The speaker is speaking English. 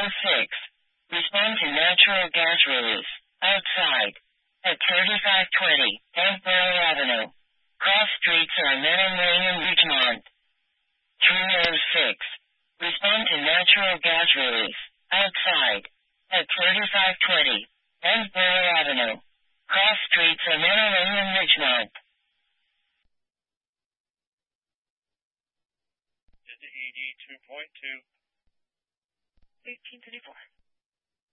306. Respond to natural gas release. Outside. At 3520 Hempdale Avenue. Cross streets are Menham Ring and Richmond. 306. Respond to natural gas release. Outside. At 3520 Hempdale Avenue. Cross streets are Menham Ring and Richmond. ED 2.2. 1834.